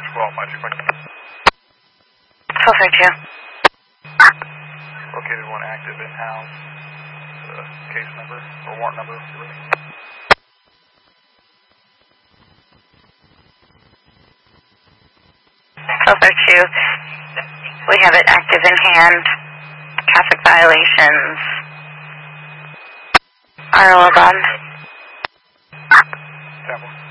452. Located one active in-house. Case number or warrant number. 452. We have it active in hand. Traffic violations are all done. Temple.